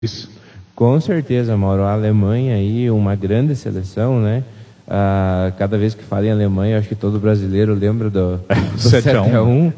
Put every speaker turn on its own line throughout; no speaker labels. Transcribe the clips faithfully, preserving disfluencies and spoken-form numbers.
Com certeza, Mauro. A Alemanha aí, uma grande seleção, né? Ah, cada vez que fala em Alemanha, acho que todo brasileiro lembra do, do sete a um.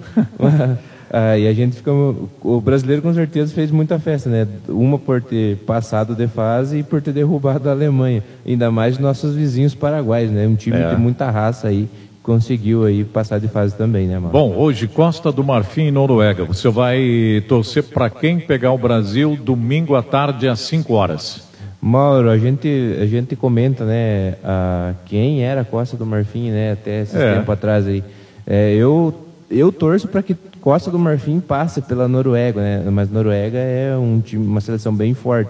Ah, e a gente fica... O brasileiro com certeza fez muita festa, né? Uma por ter passado de fase e por ter derrubado a Alemanha. Ainda mais nossos vizinhos paraguaios, né? Um time
é.
de muita raça aí. Conseguiu aí passar de fase também, né, Mauro?
Bom, hoje Costa do Marfim e Noruega. Você vai torcer para quem pegar o Brasil domingo à tarde às cinco horas?
Mauro, a gente, a gente comenta, né, a, quem era Costa do Marfim, né, até esse
é.
tempo atrás aí. É, eu, eu torço para que Costa do Marfim passe pela Noruega, né, mas Noruega é um time, uma seleção bem forte.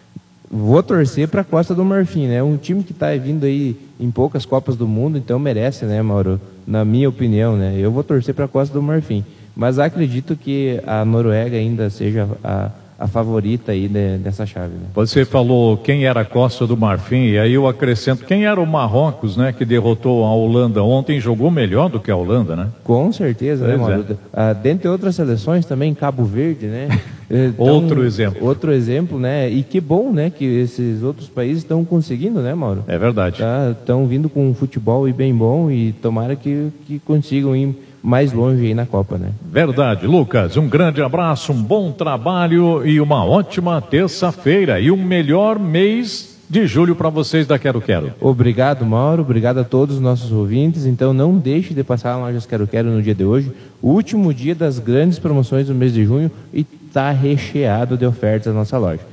Vou torcer para Costa do Marfim, né, um time que está vindo aí em poucas Copas do Mundo, então merece, né, Mauro, na minha opinião, né, eu vou torcer para Costa do Marfim, mas acredito que a Noruega ainda seja a a favorita aí de, dessa chave. Né?
Você falou quem era a Costa do Marfim, e aí eu acrescento, quem era o Marrocos, né, que derrotou a Holanda ontem, jogou melhor do que a Holanda, né?
Com certeza,
pois
né, Mauro? É. Ah, dentre outras seleções também, Cabo Verde, né? Então,
outro exemplo.
Outro exemplo, né? E que bom, né, que esses outros países estão conseguindo, né, Mauro?
É verdade.
Estão tá, vindo com um futebol e bem bom e tomara que, que consigam ir mais longe aí na Copa, né?
Verdade. Lucas, um grande abraço, um bom trabalho e uma ótima terça-feira e um melhor mês de julho para vocês da Quero Quero.
Obrigado, Mauro. Obrigado a todos os nossos ouvintes. Então não deixe de passar na Lojas Quero Quero no dia de hoje, o último dia das grandes promoções do mês de junho, e está recheado de ofertas a nossa loja.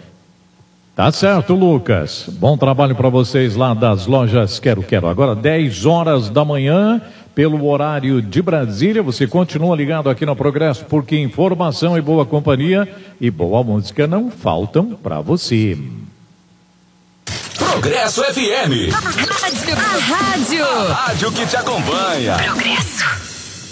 Tá certo, Lucas. Bom trabalho para vocês lá das Lojas Quero Quero. Agora dez horas da manhã, pelo horário de Brasília. Você continua ligado aqui no Progresso, porque informação e boa companhia e boa música não faltam para você.
Progresso F M.
A rádio. A rádio.
A rádio que te acompanha.
Progresso.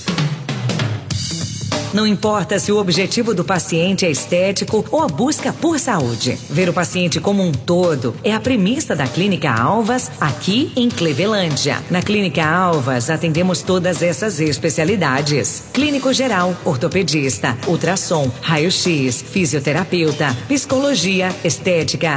Não importa se o objetivo do paciente é estético ou a busca por saúde. Ver o paciente como um todo é a premissa da Clínica Alvas, aqui em Clevelândia. Na Clínica Alvas, atendemos todas essas especialidades: clínico geral, ortopedista, ultrassom, raio-x, fisioterapeuta, psicologia, estética,